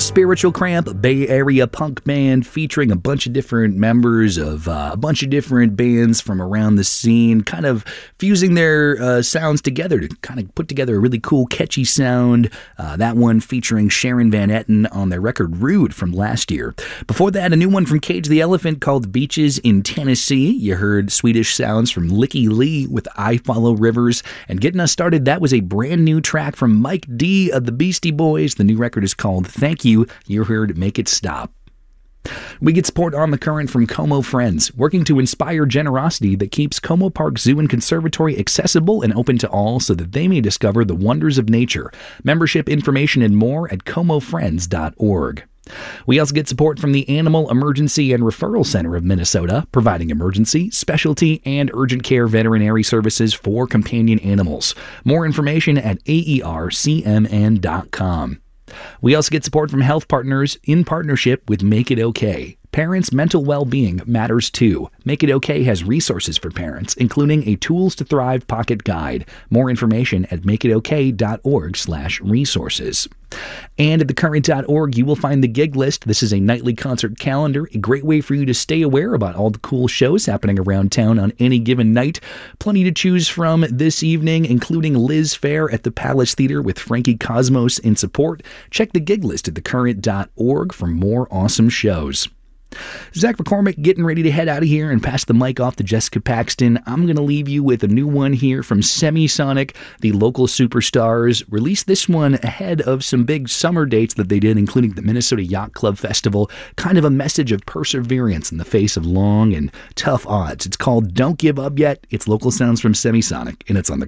Spiritual Cramp, a Bay Area punk band featuring a bunch of different members of a bunch of different bands from around the scene, kind of fusing their sounds together to kind of put together a really cool, catchy sound. That one featuring Sharon Van Etten on their record Rude from last year. Before that, a new one from Cage the Elephant called Beaches in Tennessee. You heard Swedish sounds from Licky Lee with I Follow Rivers. And getting us started, that was a brand new track from Mike D of the Beastie Boys. The new record is called Thank You. You heard Make It Stop. We get support on the current from Como Friends, working to inspire generosity that keeps Como Park Zoo and Conservatory accessible and open to all so that they may discover the wonders of nature. Membership information and more at comofriends.org. We also get support from the Animal Emergency and Referral Center of Minnesota, providing emergency, specialty, and urgent care veterinary services for companion animals. More information at aercmn.com. We also get support from Health Partners in partnership with Make It Okay. Parents' mental well-being matters too. Make It Okay has resources for parents, including a Tools to Thrive pocket guide. More information at makeitoK.org/resources. And at thecurrent.org, you will find the gig list. This is a nightly concert calendar, a great way for you to stay aware about all the cool shows happening around town on any given night. Plenty to choose from this evening, including Liz Phair at the Palace Theater with Frankie Cosmos in support. Check the gig list at thecurrent.org for more awesome shows. Zach McCormick getting ready to head out of here and pass the mic off to Jessica Paxton. I'm going to leave you with a new one here from Semisonic, the local superstars. Released this one ahead of some big summer dates that they did, including the Minnesota Yacht Club Festival. Kind of a message of perseverance in the face of long and tough odds. It's called Don't Give Up Yet. It's local sounds from Semisonic, and it's on the